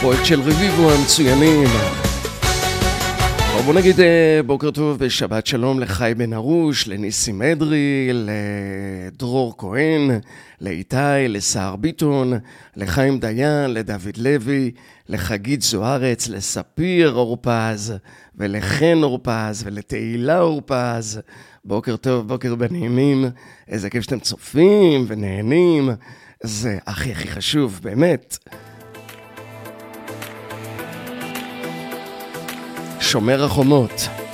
פרויקט של רביבו המצוינים. בואו נגיד בוקר טוב ושבת שלום לחי בן ארוש, לניסים אדרי, לדרור כהן, לאיתי, לסער ביטון, לחיים דיין, לדוד לוי, לחגית זוארץ, לספיר אורפז, ולחן אורפז, ולתהילה אורפז. בוקר טוב, בוקר בנעימים, איזה כיף שאתם צופים ונהנים, זה הכי חשוב, באמת. שומר החומות.